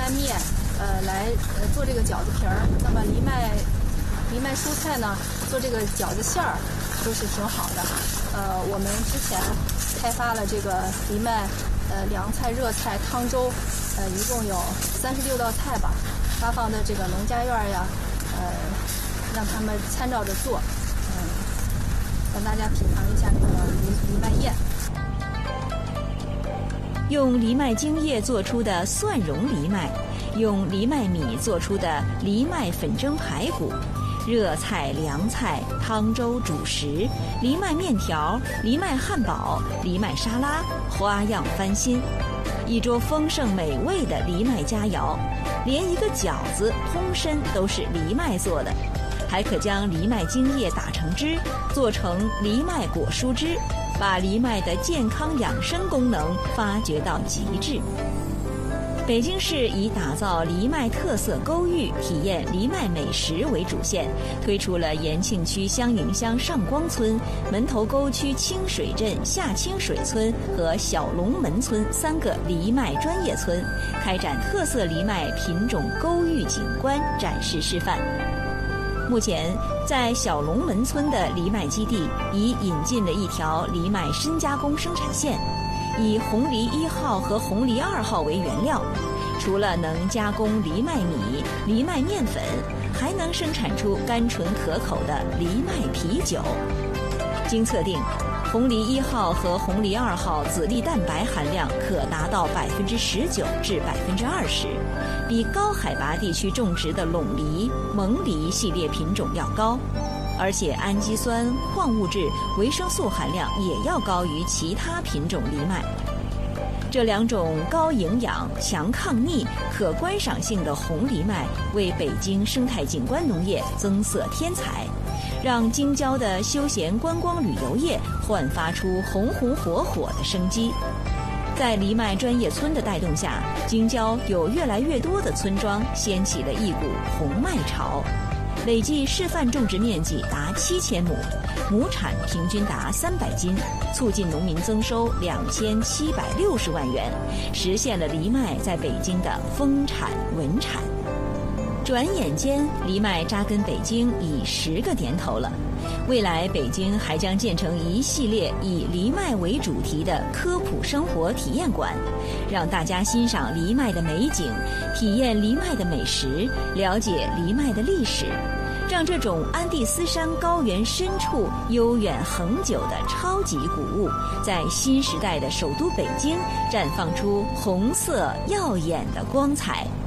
麦面，来做这个饺子皮儿。那么藜麦蔬菜呢，做这个饺子馅儿都是挺好的。我们之前开发了这个藜麦凉菜、热菜、汤粥，一共有36道菜吧，发放的这个农家院呀，让他们参照着做，让大家品尝一下这个藜麦宴。 用藜麦精液做出的蒜蓉藜麦，用藜麦米做出的藜麦粉蒸排骨，热菜、凉菜、汤粥、主食、藜麦面条、藜麦汉堡、藜麦沙拉，花样翻新，一桌丰盛美味的藜麦佳肴。连一个饺子通身都是藜麦做的，还可将藜麦精液打成汁，做成藜麦果蔬汁，把藜麦的健康养生功能发掘到极致。北京市以打造藜麦特色勾玉、体验藜麦美食为主线，推出了延庆区香营乡上光村、门头沟区清水镇下清水村和小龙门村3个藜麦专业村，开展特色藜麦品种勾玉景观展示示范。目前，在小龙门村的藜麦基地已引进了一条藜麦深加工生产线，以红藜1号和红藜2号为原料，除了能加工藜麦米、藜麦面粉，还能生产出甘醇可口的藜麦啤酒。经测定，红藜1号和红藜2号籽粒蛋白含量可达到19%至20%，比高海拔地区种植的陇藜、蒙藜系列品种要高，而且氨基酸、矿物质、维生素含量也要高于其他品种藜麦。这2种高营养、强抗逆、可观赏性的红藜麦，为北京生态景观农业增色添彩，让京郊的休闲观光旅游业焕发出红红火火的生机。在藜麦专业村的带动下，京郊有越来越多的村庄掀起了一股红麦潮，累计示范种植面积达7000亩，亩产平均达300斤，促进农民增收2760万元，实现了藜麦在北京的丰产稳产。转眼间，藜麦扎根北京已10个年头了。未来北京还将建成一系列以藜麦为主题的科普生活体验馆，让大家欣赏藜麦的美景，体验藜麦的美食，了解藜麦的历史，让这种安第斯山高原深处悠远恒久的超级谷物，在新时代的首都北京绽放出红色耀眼的光彩。